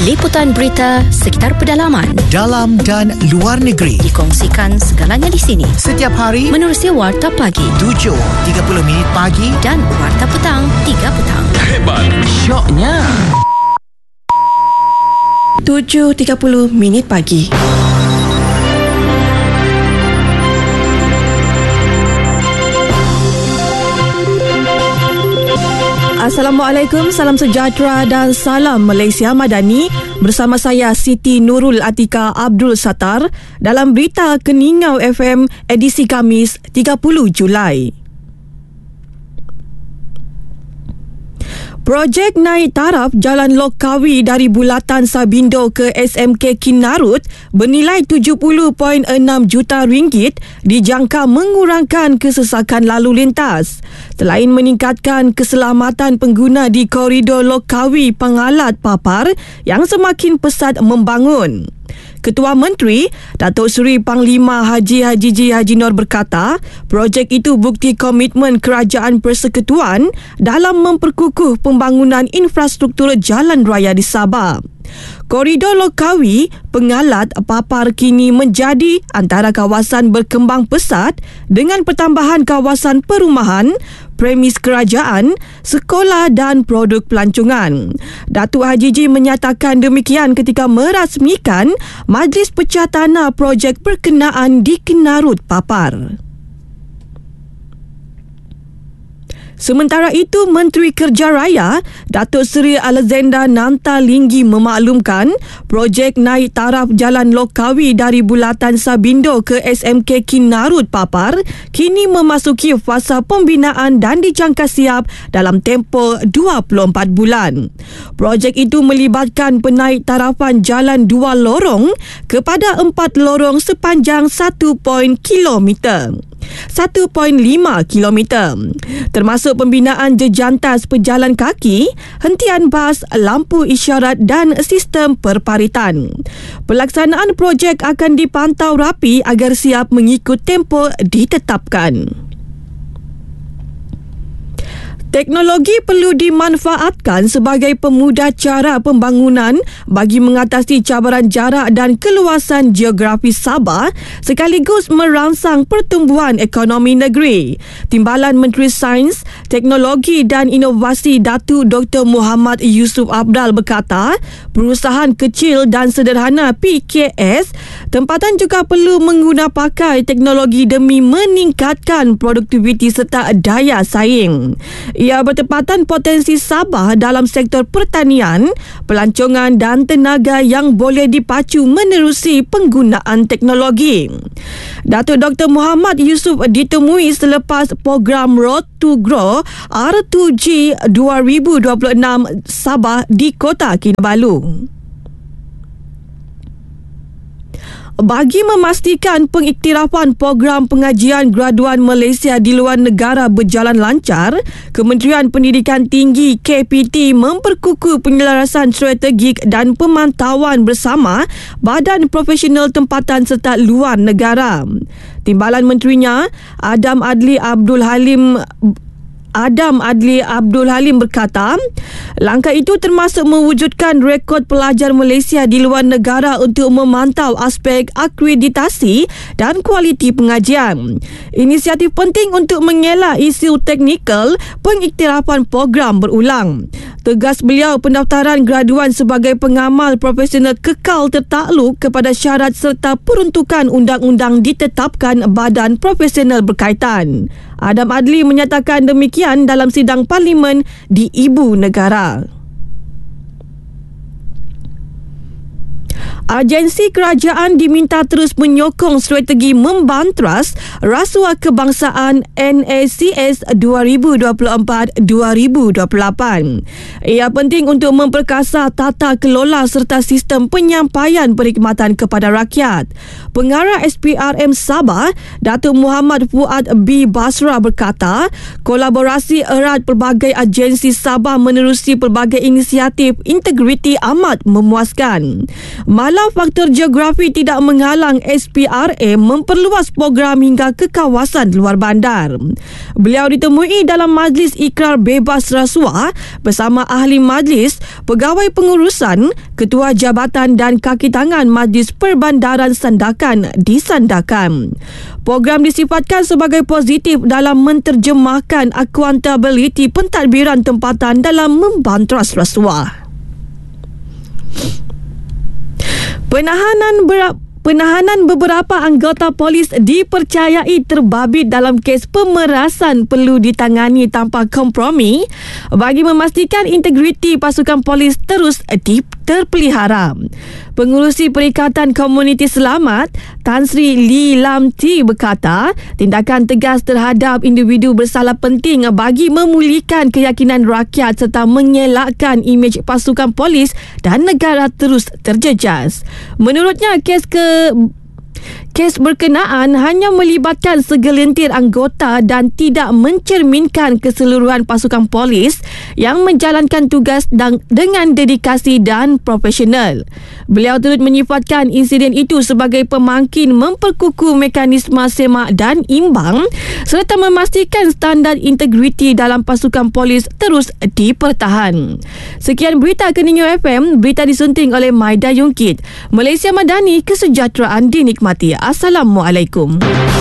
Liputan berita sekitar pedalaman, dalam dan luar negeri, dikongsikan segalanya di sini. Setiap hari menerusi Warta Pagi 7.30 minit pagi dan Warta Petang 3 petang. Hebat, syoknya 7.30 minit pagi. Assalamualaikum, salam sejahtera dan salam Malaysia Madani. Bersama saya Siti Nurul Atika Abdul Sattar dalam berita Keningau FM edisi Khamis 30 Julai. Projek naik taraf Jalan Lok Kawi dari Bulatan Sabindo ke SMK Kinarut bernilai 70.6 juta ringgit dijangka mengurangkan kesesakan lalu lintas. Selain meningkatkan keselamatan pengguna di koridor Lok Kawi Pengalat Papar yang semakin pesat membangun. Ketua Menteri Datuk Seri Panglima Haji Nur berkata, projek itu bukti komitmen Kerajaan Persekutuan dalam memperkukuh pembangunan infrastruktur jalan raya di Sabah. Koridor Lok Kawi Pengalat Papar kini menjadi antara kawasan berkembang pesat dengan pertambahan kawasan perumahan, premis kerajaan, sekolah dan produk pelancongan. Datuk Haji Ji menyatakan demikian ketika merasmikan Majlis Pecah Tanah projek berkenaan di Kinarut Papar. Sementara itu, Menteri Kerja Raya Datuk Seri Alexander Nanta Linggi memaklumkan projek naik taraf Jalan Lok Kawi dari Bulatan Sabindo ke SMK Kinarut Papar kini memasuki fasa pembinaan dan dijangka siap dalam tempoh 24 bulan. Projek itu melibatkan penaik tarafan jalan 2 lorong kepada 4 lorong sepanjang 1.5 kilometer, termasuk pembinaan jejantas pejalan kaki, hentian bas, lampu isyarat dan sistem perparitan. Pelaksanaan projek akan dipantau rapi agar siap mengikut tempoh ditetapkan. Teknologi perlu dimanfaatkan sebagai pemudah cara pembangunan bagi mengatasi cabaran jarak dan keluasan geografi Sabah sekaligus merangsang pertumbuhan ekonomi negeri. Timbalan Menteri Sains, Teknologi dan Inovasi Datuk Dr. Muhammad Yusuf Abdal berkata, perusahaan kecil dan sederhana PKS tempatan juga perlu mengguna pakai teknologi demi meningkatkan produktiviti serta daya saing. Ia bertepatan potensi Sabah dalam sektor pertanian, pelancongan dan tenaga yang boleh dipacu menerusi penggunaan teknologi. Datuk Dr. Muhammad Yusuf ditemui selepas program Road to Grow R2G 2026 Sabah di Kota Kinabalu. Bagi memastikan pengiktirafan program pengajian graduan Malaysia di luar negara berjalan lancar, Kementerian Pendidikan Tinggi KPT memperkukuh penyelarasan strategik dan pemantauan bersama Badan Profesional Tempatan serta luar negara. Timbalan menterinya Adam Adli Abdul Halim berkata, langkah itu termasuk mewujudkan rekod pelajar Malaysia di luar negara untuk memantau aspek akreditasi dan kualiti pengajian. Inisiatif penting untuk mengelak isu teknikal pengiktirafan program berulang. Tegas beliau, pendaftaran graduan sebagai pengamal profesional kekal tertakluk kepada syarat serta peruntukan undang-undang ditetapkan Badan Profesional berkaitan. Adam Adli menyatakan demikian dalam sidang parlimen di Ibu Negara. Agensi kerajaan diminta terus menyokong strategi membantras rasuah kebangsaan NACS 2024-2028. Ia penting untuk memperkasa tata kelola serta sistem penyampaian perkhidmatan kepada rakyat. Pengarah SPRM Sabah, Datuk Muhammad Fuad B. Basra berkata, kolaborasi erat pelbagai agensi Sabah menerusi pelbagai inisiatif integriti amat memuaskan. Malah Walau faktor geografi tidak menghalang SPRM memperluas program hingga ke kawasan luar bandar. Beliau ditemui dalam Majlis Ikrar Bebas Rasuah bersama ahli majlis, pegawai pengurusan, ketua jabatan dan kaki tangan Majlis Perbandaran Sandakan di Sandakan. Program disifatkan sebagai positif dalam menterjemahkan akuntabiliti pentadbiran tempatan dalam membantras rasuah. Penahanan beberapa anggota polis dipercayai terbabit dalam kes pemerasan perlu ditangani tanpa kompromi bagi memastikan integriti pasukan polis terus terpelihara. Pengurusi Perikatan Komuniti Selamat, Tan Sri Lee Lam Ti berkata, tindakan tegas terhadap individu bersalah penting bagi memulihkan keyakinan rakyat serta mengelakkan imej pasukan polis dan negara terus terjejas. Menurutnya, kes berkenaan hanya melibatkan segelintir anggota dan tidak mencerminkan keseluruhan pasukan polis yang menjalankan tugas dengan dedikasi dan profesional. Beliau turut menyifatkan insiden itu sebagai pemangkin memperkukuh mekanisme semak dan imbang serta memastikan standard integriti dalam pasukan polis terus dipertahan. Sekian berita Keninyo FM, berita disunting oleh Maida Yungkit. Malaysia Madani, kesejahteraan dinikmati. Assalamualaikum.